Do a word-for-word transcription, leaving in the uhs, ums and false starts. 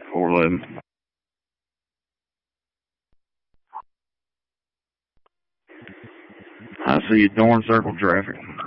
four eleven. I see a darn circle traffic.